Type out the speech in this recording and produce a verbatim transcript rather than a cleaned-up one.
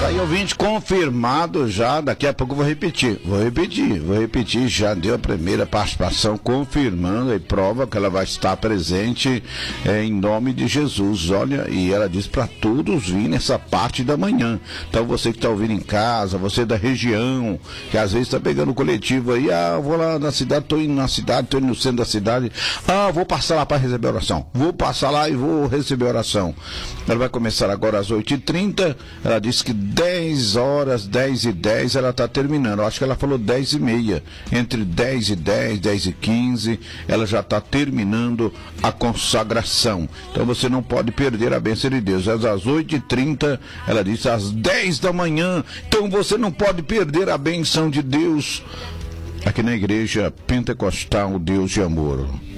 Tá aí, ouvinte, confirmado já. Daqui a pouco eu vou repetir. Vou repetir, vou repetir. Já deu a primeira participação, confirmando e prova que ela vai estar presente é, em nome de Jesus. Olha, e ela diz para todos vir nessa parte da manhã. Então você que está ouvindo em casa, você da região, que às vezes está pegando o coletivo aí, ah, vou lá na cidade, tô indo na cidade, tô indo no centro da cidade, ah, vou passar lá para receber oração. Vou passar lá e vou receber oração. Ela vai começar agora às oito e trinta. Ela disse que dez horas, dez e dez, ela está terminando. Eu acho que ela falou dez e meia. Entre dez e dez, dez e quinze, ela já está terminando a consagração. Então você não pode perder a bênção de Deus. Às oito e trinta, ela disse às dez da manhã. Então você não pode perder a bênção de Deus aqui na Igreja Pentecostal Deus de Amor.